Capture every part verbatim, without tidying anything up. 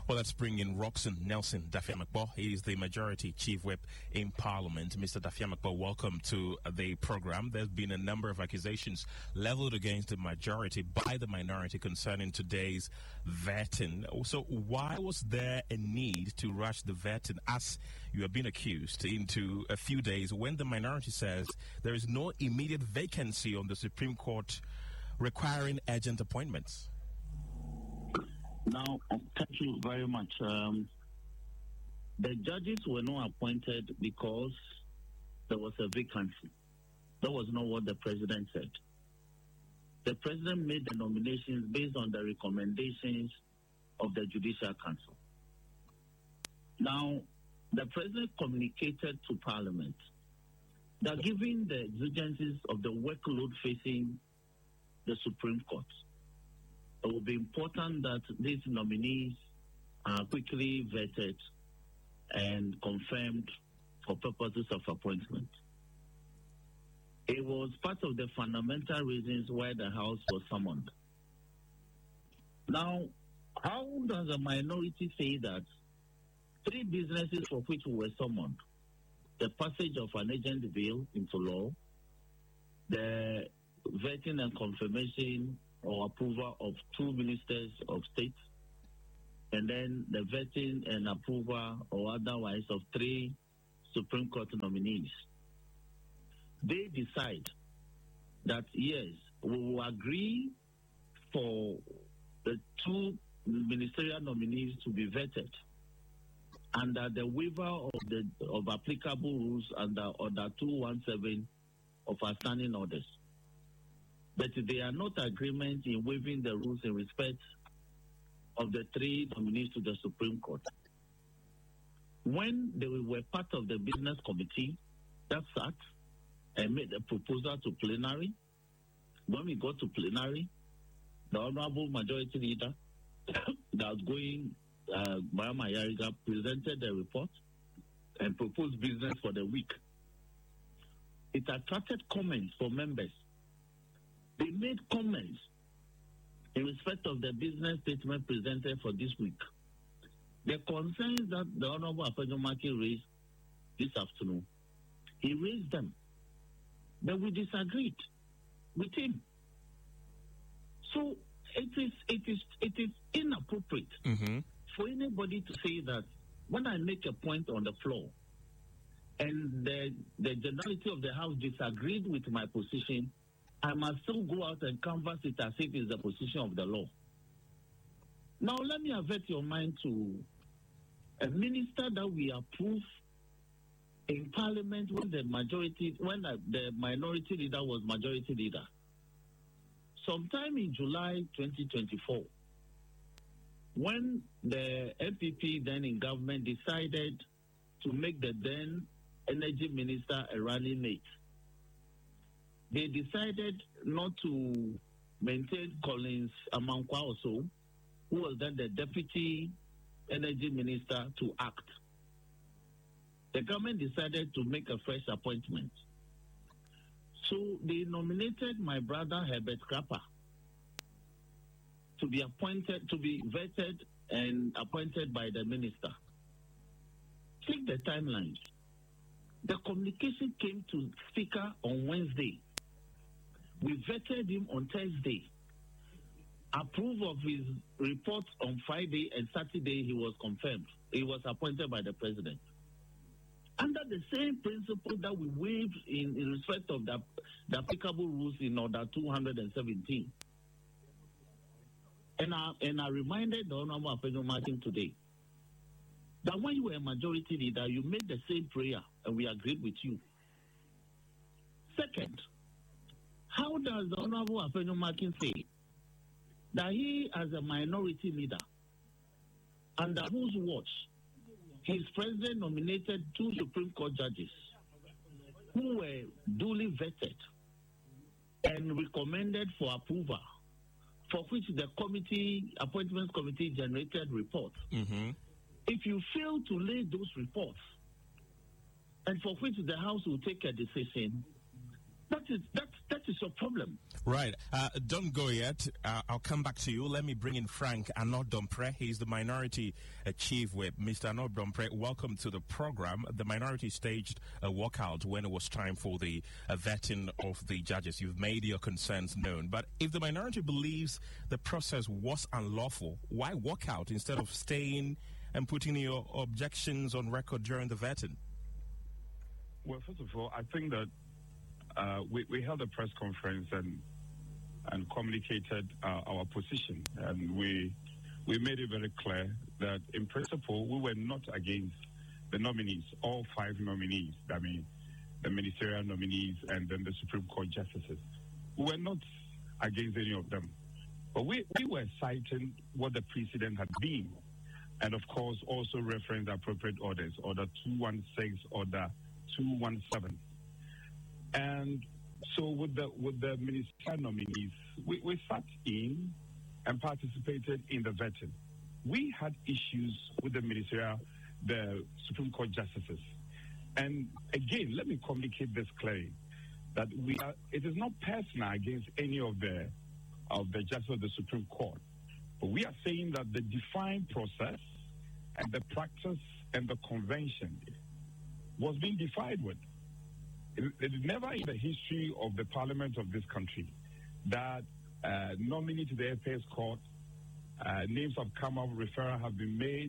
Well, let's bring in Roxon Nelson Dafiamakbo. He is the Majority Chief Whip in Parliament. Mister Dafiamakbo, welcome to the program. There's been a number of accusations leveled against the majority by the minority concerning today's vetting. So why was there a need to rush the vetting, as you have been accused, into a few days when the minority says there is no immediate vacancy on the Supreme Court requiring urgent appointments? Now, thank you very much. Um, the judges were not appointed because there was a vacancy. That was not what the president said. The president made the nominations based on the recommendations of the Judicial Council. Now, the president communicated to Parliament that given the exigencies of the workload facing the Supreme Court, it will be important that these nominees are quickly vetted and confirmed for purposes of appointment. It was part of the fundamental reasons why the House was summoned. Now, how does a minority say that three businesses for which we were summoned, the passage of an agent bill into law, the vetting and confirmation or approval of two ministers of state, and then the vetting and approval or otherwise of three Supreme Court nominees, they decide that, yes, we will agree for the two ministerial nominees to be vetted under the waiver of the of applicable rules under Order two one seven of our standing orders. But they are not agreement in waiving the rules in respect of the three nominees to the Supreme Court. When they were part of the business committee that sat and made a proposal to plenary, when we got to plenary, the Honorable Majority Leader that was going, uh, Mahama Yariga, presented the report and proposed business for the week. It attracted comments from members. They made comments in respect of the business statement presented for this week. The concerns that the Honorable Afenyo-Markin raised this afternoon, he raised them. But we disagreed with him. So it is it is it is inappropriate mm-hmm. for anybody to say that when I make a point on the floor and the the generality of the House disagreed with my position, I must still go out and canvass it as if it's the position of the law. Now, let me avert your mind to a minister that we approve in Parliament when the majority, when the, the minority leader was majority leader. Sometime in July twenty twenty-four, when the N P P then in government decided to make the then energy minister a running mate, they decided not to maintain Collins Amankwa also, who was then the deputy energy minister, to act. The government decided to make a fresh appointment. So they nominated my brother Herbert Krapper to be appointed, to be vetted and appointed by the minister. Check the timelines. The communication came to Speaker on Wednesday. We vetted him on Thursday. Approved of his report on Friday, and Saturday he was confirmed. He was appointed by the president. Under the same principle that we waived in, in respect of the, the applicable rules in Order two seventeen. And I, and I reminded the Honorable Afenyo-Markin today that when you were a majority leader, you made the same prayer, and we agreed with you. Second, how does the Honorable Afenyo-Markin say that he, as a minority leader, under whose watch his president nominated two Supreme Court judges who were duly vetted and recommended for approval, for which the committee, appointments committee generated reports. Mm-hmm. If you fail to lay those reports, and for which the House will take a decision, that is that that is a problem. Right. Uh, don't go yet. Uh, I'll come back to you. Let me bring in Frank Arnaud Dompre. He's the Minority uh, Chief Whip. Mister Arnaud Dompre, welcome to the program. The minority staged a walkout when it was time for the uh, vetting of the judges. You've made your concerns known. But if the minority believes the process was unlawful, why walk out instead of staying and putting your objections on record during the vetting? Well, first of all, I think that uh, we, we held a press conference and and communicated uh, our position. And we we made it very clear that, in principle, we were not against the nominees, all five nominees, I mean, the ministerial nominees and then the Supreme Court justices. We were not against any of them. But we, we were citing what the precedent had been. And, of course, also reference the appropriate orders, Order two one six, Order two one seven. And so with the with the ministerial nominees, we, we sat in and participated in the vetting. We had issues with the ministerial, the Supreme Court justices. And again, let me communicate this clearly, that we are, it is not personal against any of the of the justices of the Supreme Court. But we are saying that the defined process and the practice and the convention was being defied with. It, it is never in the history of the parliament of this country that uh, nominee to the apex court, uh, names have come up, referral have been made.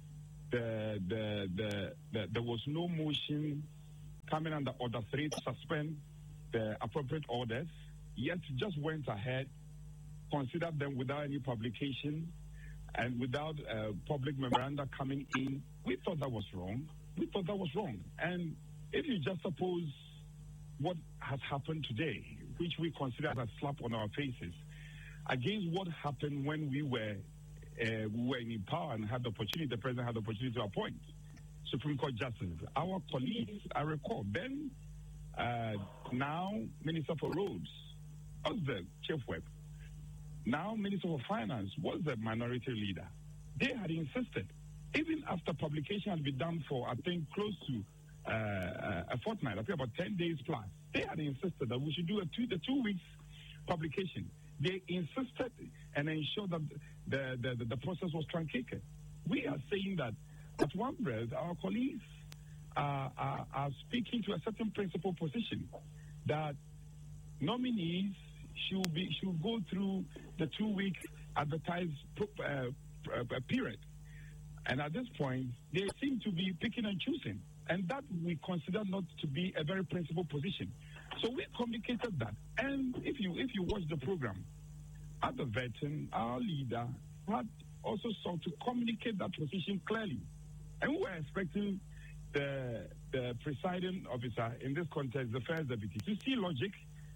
The, the, the, the, there was no motion coming under Order three to suspend the appropriate orders, yet just went ahead, considered them without any publication and without uh, public memoranda coming in. We thought that was wrong. We thought that was wrong. And if you just suppose what has happened today, which we consider as a slap on our faces, against what happened when we were uh, we were in power and had the opportunity, the president had the opportunity to appoint Supreme Court justices. Our colleagues, I recall, then uh, now Minister for Roads was the chief whip. Now Minister for Finance was the minority leader. They had insisted, even after publication had been done for, I think, close to uh, a fortnight, I think about ten days plus, they had insisted that we should do a two, the two weeks publication. They insisted and ensured that the, the, the, the process was truncated. We are saying that at one breath, our colleagues are, are, are speaking to a certain principal position that nominees should be should go through the two-week advertised uh, uh, period. And at this point, they seem to be picking and choosing. And that we consider not to be a very principled position. So we communicated that. And if you if you watch the program, at the vetting, our leader had also sought to communicate that position clearly. And we were expecting the, the presiding officer, in this context, the first deputy, to see logic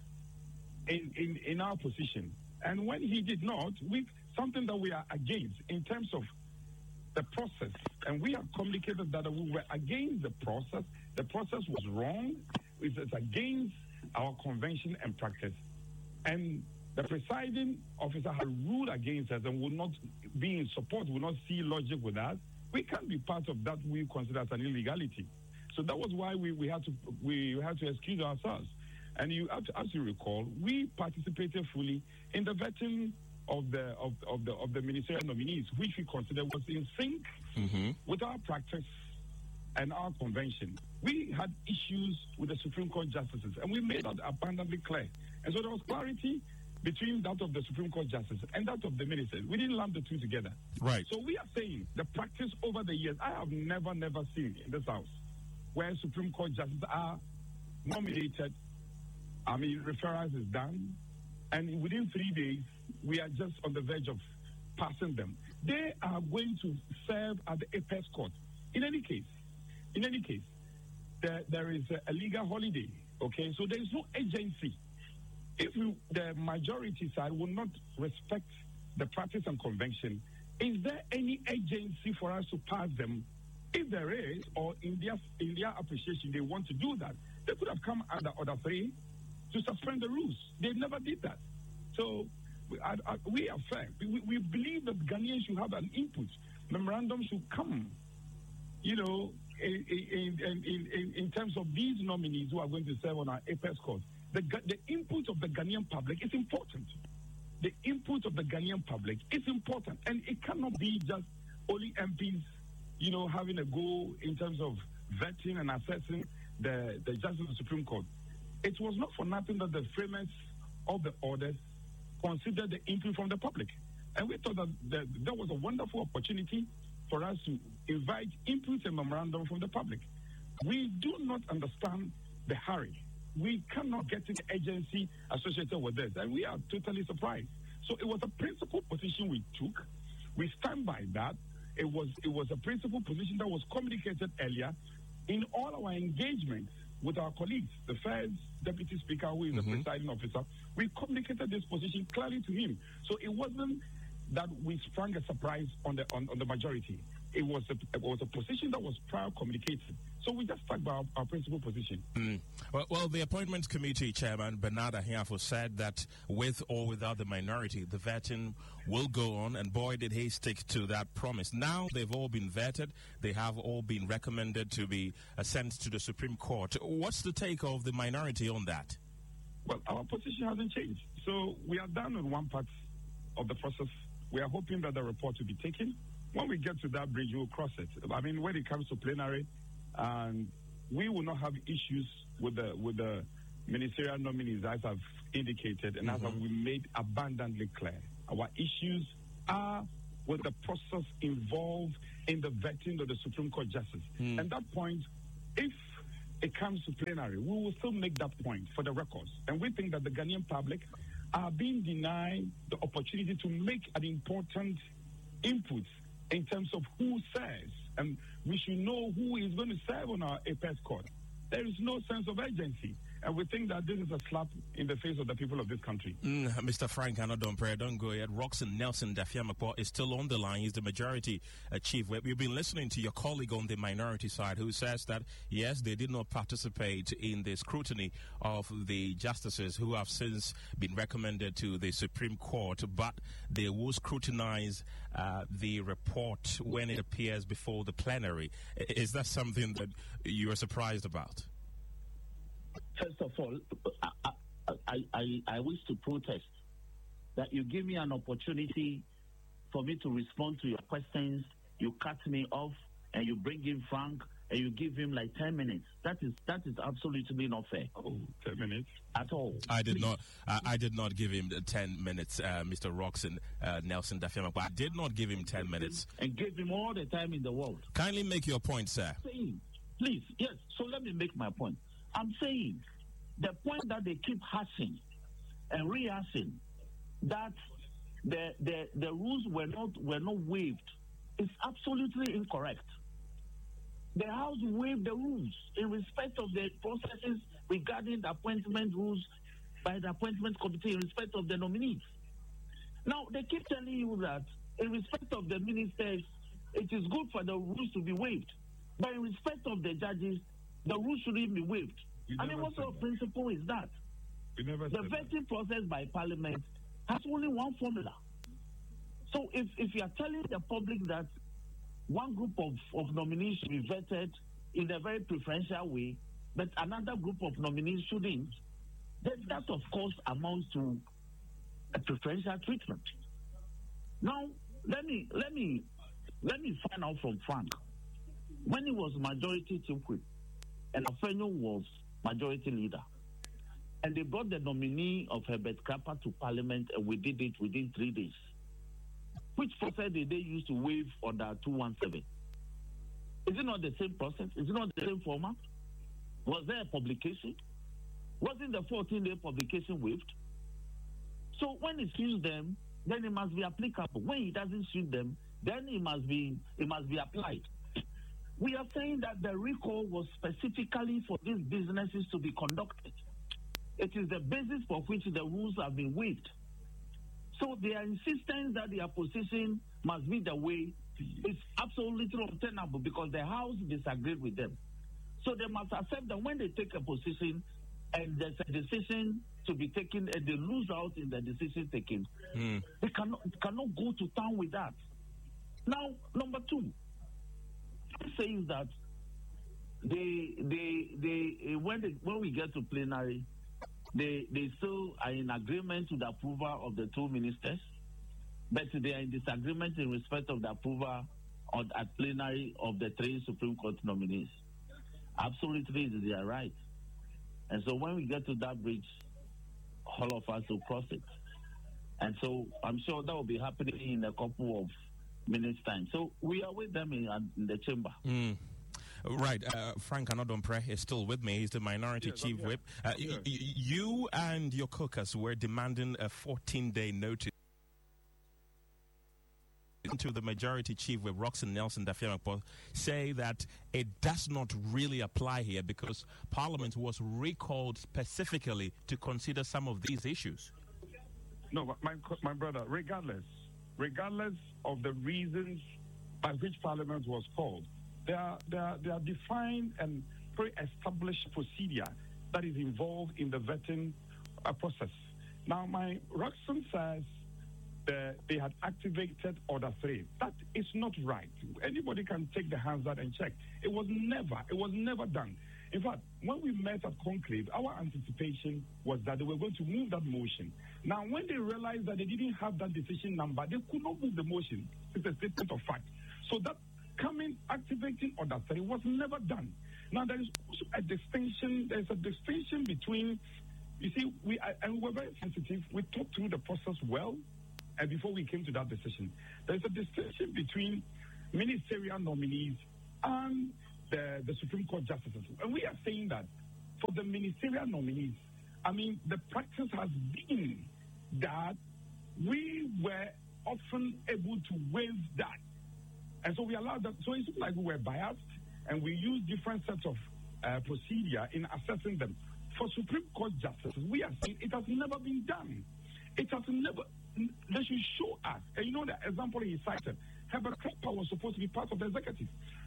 in, in, in our position. And when he did not, we something that we are against in terms of the process, and we have communicated that we were against the process. The process was wrong. It was against our convention and practice. And the presiding officer had ruled against us and would not be in support, would not see logic with us. We can't be part of that we consider as an illegality. So that was why we, we had to we had to excuse ourselves. And you, as you recall, we participated fully in the vetting of the of, of the of the ministerial nominees, which we consider was in sync mm-hmm. with our practice and our convention. We had issues with the Supreme Court justices, and we made that abundantly clear. And so there was clarity between that of the Supreme Court justice and that of the ministers. We didn't lump the two together. Right. So we are saying the practice over the years, I have never, never seen in this House where Supreme Court justices are nominated, I mean, referrals is done, and within three days, we are just on the verge of passing them. They are going to serve at the apex court. In any case, in any case, there, there is a, a legal holiday, okay? So there is no agency. If we, the majority side will not respect the practice and convention, is there any agency for us to pass them? If there is, or in their, in their appreciation, they want to do that, they could have come under Order three to suspend the rules. They never did that. So we, I, I, we are fair. We, we believe that Ghanaians should have an input. Memorandum should come, you know, in, in, in, in, in terms of these nominees who are going to serve on our apex court. the, the input of the Ghanaian public is important. The input of the Ghanaian public is important. And it cannot be just only M Ps, you know, having a go in terms of vetting and assessing the, the justice of the Supreme Court. It was not for nothing that the framers of the orders considered the input from the public. And we thought that there, there was a wonderful opportunity for us to invite input and memorandum from the public. We do not understand the hurry. We cannot get an agency associated with this, and we are totally surprised. So it was a principal position we took. We stand by that. It was it was a principal position that was communicated earlier in all our engagements with our colleagues. The first deputy speaker, who is mm-hmm. the presiding officer, we communicated this position clearly to him. So it wasn't that we sprung a surprise on the on, on the majority. It was a, it was a position that was prior communicated. So we just stuck by our, our principal position. Mm. Well, well, the Appointments Committee Chairman, Bernard Ahiafo, said that with or without the minority, the vetting will go on, and boy, did he stick to that promise. Now they've all been vetted. They have all been recommended to be uh, sent to the Supreme Court. What's the take of the minority on that? Well, our position hasn't changed. So we are done on one part of the process. We are hoping that the report will be taken. When we get to that bridge, we'll cross it. I mean, when it comes to plenary, and we will not have issues with the with the ministerial nominees, as I've indicated, and mm-hmm. as we made abundantly clear. Our issues are with the process involved in the vetting of the Supreme Court justice. Mm. And that point, if it comes to plenary, we will still make that point for the records. And we think that the Ghanaian public are being denied the opportunity to make an important input in terms of who serves, and we should know who is going to serve on our apex court. There is no sense of urgency, and we think that this is a slap in the face of the people of this country. Mm, Mister Frank Anodonpre, don't go yet. Roxanne Nelson Dafiamakpo is still on the line. He's the majority uh, chief. We've been listening to your colleague on the minority side who says that, yes, they did not participate in the scrutiny of the justices who have since been recommended to the Supreme Court, but they will scrutinize uh, the report when it appears before the plenary. Is that something that you are surprised about? First of all, I, I, I, I wish to protest that you give me an opportunity for me to respond to your questions. You cut me off and you bring in Frank and you give him like ten minutes. That is that is absolutely not fair. Oh, ten minutes at all. I did Please. not. Uh, I did not give him ten minutes, uh, Mister Roxanne uh, Nelson Dafiamakpo. I did not give him ten minutes. And gave him all the time in the world. Kindly make your point, sir. Saying, please, yes. So let me make my point. I'm saying the point that they keep hashing and rehashing, that the the the rules were not were not waived, is absolutely incorrect. The House waived the rules in respect of the processes regarding the appointment rules by the Appointment Committee in respect of the nominees. Now they keep telling you that in respect of the ministers, it is good for the rules to be waived, but in respect of the judges, the rules shouldn't be waived. I mean, what sort of principle is that? We never the vetting process by Parliament has only one formula. So if, if you are telling the public that one group of, of nominees should be vetted in a very preferential way, but another group of nominees shouldn't, then that, of course, amounts to a preferential treatment. Now, let me let me let me find out from Frank. When he was majority chief whip, and Afenyo was majority leader, and they brought the nominee of Herbert Krapper to Parliament, and we did it within three days. Which process did they use to waive Order two one seven? Is it not the same process? Is it not the same format? Was there a publication? Wasn't the fourteen-day publication waived? So when he sues them, then it must be applicable. When he doesn't sue them, then it must be it must be applied. We are saying that the recall was specifically for these businesses to be conducted. It is the basis for which the rules have been waived. So their insistence that their position must be the way is absolutely untenable because the House disagreed with them. So they must accept that when they take a position and there's a decision to be taken and they lose out in the decision taken, mm. they cannot cannot go to town with that. Now, number two, says that they they they when they, when we get to plenary, they they still are in agreement with the approval of the two ministers, but they are in disagreement in respect of the approval of, at plenary of the three Supreme Court nominees. Absolutely, they are right. And so when we get to that bridge, all of us will cross it. And so I'm sure that will be happening in a couple of minutes' time. So we are with them in, in the chamber. Mm. Right. Uh, Frank Anodompre is still with me. He's the minority yes, chief whip. Uh, y- y- you and your caucus were demanding a fourteen-day notice to the majority chief whip, Roxanne Nelson Dafiamakpo, say that it does not really apply here because Parliament was recalled specifically to consider some of these issues. No, my, my brother, regardless, regardless of the reasons by which Parliament was called, there are, there are, there are defined and pre-established procedure that is involved in the vetting uh, process. Now, my Roxanne says that they had activated Order three. That is not right. Anybody can take the hands out and check. It was never, it was never done. In fact, when we met at Conclave, our anticipation was that they were going to move that motion. Now, when they realized that they didn't have that decision number, they could not move the motion. It's a statement of fact. So that coming, activating Order three was never done. Now, there is also a distinction. There's a distinction between, you see, we and we were very sensitive. We talked through the process well, and before we came to that decision, there's a distinction between ministerial nominees and the, the Supreme Court justices. And we are saying that for the ministerial nominees, I mean, the practice has been that we were often able to waive that. And so we allowed that. So it's not like we were biased, and we use different sets of uh, procedure in assessing them. For Supreme Court justices, we are saying it has never been done. It has never, they should show us. And you know the example he cited, Herbert Cropper was supposed to be part of the executive.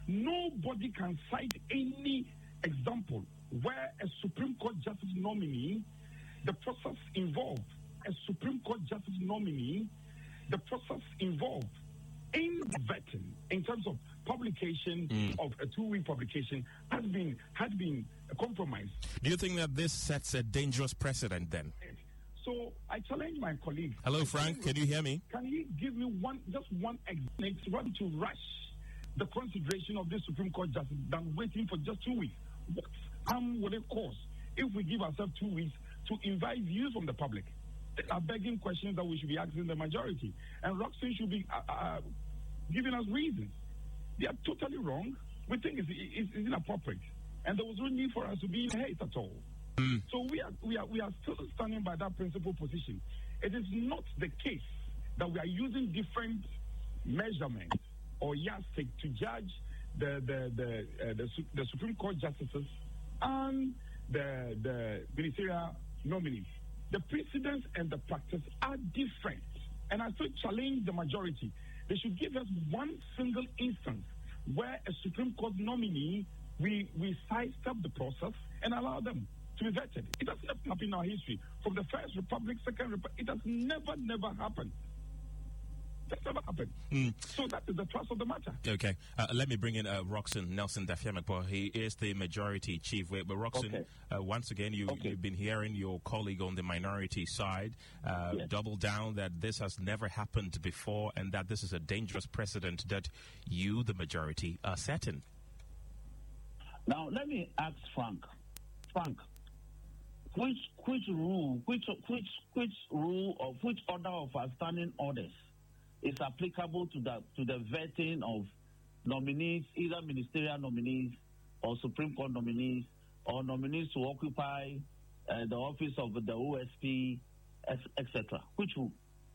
Nobody can cite any example where a Supreme Court justice nominee, the process involved, a Supreme Court justice nominee, the process involved in vetting, in terms of publication mm. of a two-week publication, has been had been compromised. Do you think that this sets a dangerous precedent then? So I challenge my colleague. Hello, Frank. Can you hear me? Can he give me one, just one example, rather to rush the consideration of this Supreme Court justice than waiting for just two weeks? What harm would it cause if we give ourselves two weeks to invite views from the public? They are begging questions that we should be asking the majority, and Roxanne should be uh, uh, giving us reasons. They are totally wrong. We think it's, it's, it's inappropriate, and there was no need for us to be in hate at all. Mm. So we are we are we are still standing by that principal position. It is not the case that we are using different measurements or yardstick to judge the the the, uh, the the Supreme Court justices and the the ministerial nominees. The precedents and the practice are different, and I still challenge the majority. They should give us one single instance where a Supreme Court nominee we we sidestep the process and allow them to be vetted. It has never happened in our history. From the First Republic, Second Republic, it has never, never happened. That's never happened. Mm. So that is the thrust of the matter. Okay. Uh, let me bring in uh, Roxanne Nelson Dafiamakpo. He is the majority chief. But Roxanne, okay. uh, once again, you, okay. you've been hearing your colleague on the minority side uh, yes. double down that this has never happened before and that this is a dangerous precedent that you, the majority, are setting. Now, let me ask Frank. Frank, which which rule, which which which rule of which order of our standing orders is applicable to the to the vetting of nominees, either ministerial nominees or Supreme Court nominees, or nominees to occupy uh, the office of the O S P, et cetera? Which rule?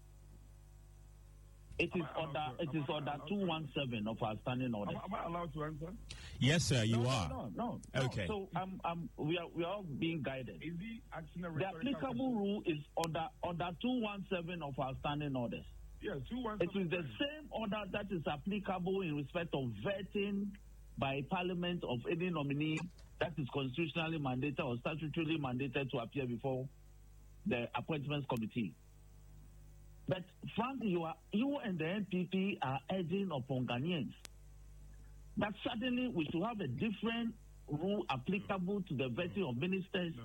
It is order. It is order two one seven of our standing orders. Am, am I allowed to answer? Yes, sir. You no, are. No, no, no. Okay. So um, um, we are we are all being guided. Is he asking a the applicable rule is order order two one seven of our standing orders. Yes, two one seven. It is the seven. same order that is applicable in respect of vetting by Parliament of any nominee that is constitutionally mandated or statutorily mandated to appear before the Appointments Committee. But Frank, you are you and the N P P are urging upon Ghanaians that suddenly we should have a different rule applicable to the vetting of ministers no.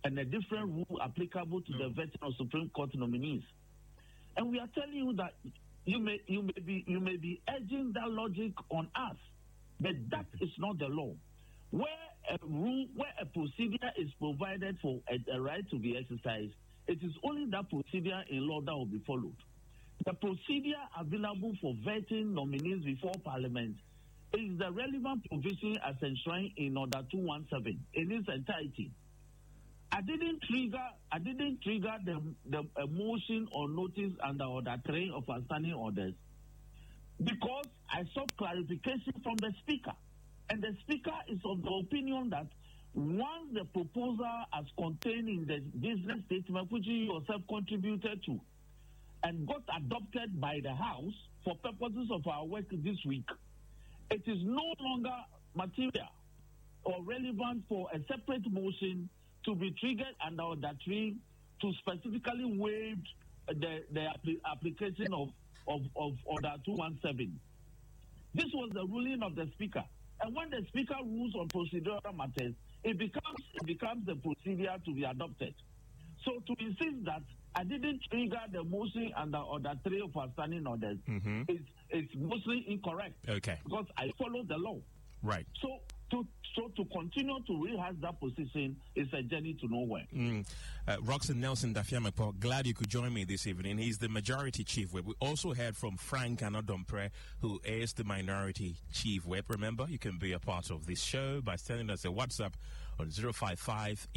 and a different rule applicable to no. the vetting of Supreme Court nominees. And we are telling you that you may you may be you may be urging that logic on us, but that is not the law. Where a rule, where a procedure is provided for a, a right to be exercised, it is only that procedure in law that will be followed. The procedure available for vetting nominees before Parliament is the relevant provision as enshrined in Order two seventeen in its entirety. I didn't trigger. I didn't trigger the the a motion or notice under Order three of outstanding orders because I sought clarification from the Speaker, and the Speaker is of the opinion that once the proposal as contained in the business statement, which you yourself contributed to, and got adopted by the House for purposes of our work this week, it is no longer material or relevant for a separate motion to be triggered under Order three to specifically waive the, the application of, of, of Order two seventeen. This was the ruling of the Speaker. And when the Speaker rules on procedural matters, it becomes, it becomes the procedure to be adopted. So to insist that I didn't trigger the motion under Order three of outstanding orders, mm-hmm. is, is mostly incorrect. Okay. Because I follow the law. Right. So to so to continue to rehash that position is a journey to nowhere. Mm. Uh, Roxanne Nelson Dafiamekpo, glad you could join me this evening. He's the Majority Chief Whip. We also heard from Frank Anodompre, who is the Minority Chief Whip. Remember, you can be a part of this show by sending us a WhatsApp on zero five five